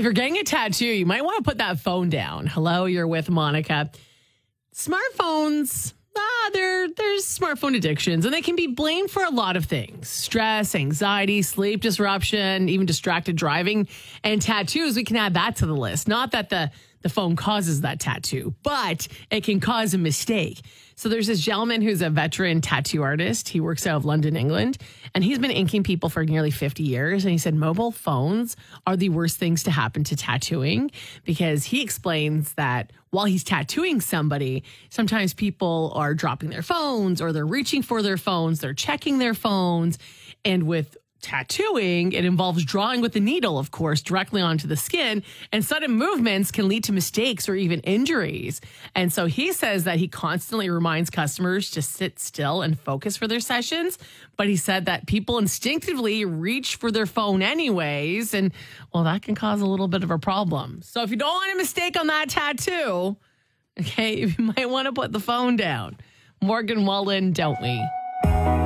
If you're getting a tattoo, you might want to put that phone down. Hello, you're with Monica. Smartphones, there's smartphone addictions, and they can be blamed for a lot of things. Stress, anxiety, sleep disruption, even distracted driving, and tattoos. We can add that to the list. Not that the phone causes that tattoo, but it can cause a mistake. So there's this gentleman who's a veteran tattoo artist. He works out of London, England, and he's been inking people for nearly 50 years. And he said mobile phones are the worst things to happen to tattooing, because he explains that while he's tattooing somebody, sometimes people are dropping their phones or they're reaching for their phones, they're checking their phones. And with tattooing, it involves drawing with the needle, of course, directly onto the skin, and sudden movements can lead to mistakes or even injuries. And so he says that he constantly reminds customers to sit still and focus for their sessions. But he said that people instinctively reach for their phone anyways. And well, that can cause a little bit of a problem. So if you don't want a mistake on that tattoo, okay, you might want to put the phone down. Morgan Wallen, don't we?